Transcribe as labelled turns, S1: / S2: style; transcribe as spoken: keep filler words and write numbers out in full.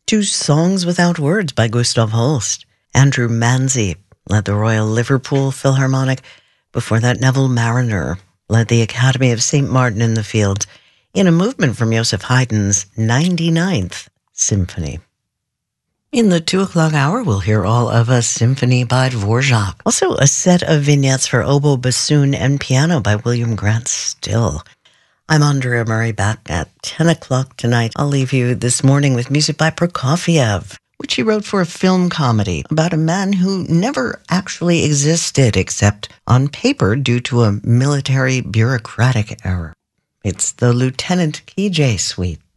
S1: to Songs Without Words by Gustav Holst. Andrew Manzi led the Royal Liverpool Philharmonic. Before that, Neville Marriner led the Academy of Saint Martin in the Fields in a movement from Joseph Haydn's ninety-ninth Symphony. In the two o'clock hour, we'll hear all of a symphony by Dvorak. Also, a set of vignettes for oboe, bassoon, and piano by William Grant Still. I'm Andrea Murray, back at ten o'clock tonight. I'll leave you this morning with music by Prokofiev, which he wrote for a film comedy about a man who never actually existed except on paper due to a military bureaucratic error. It's the Lieutenant K J Suite.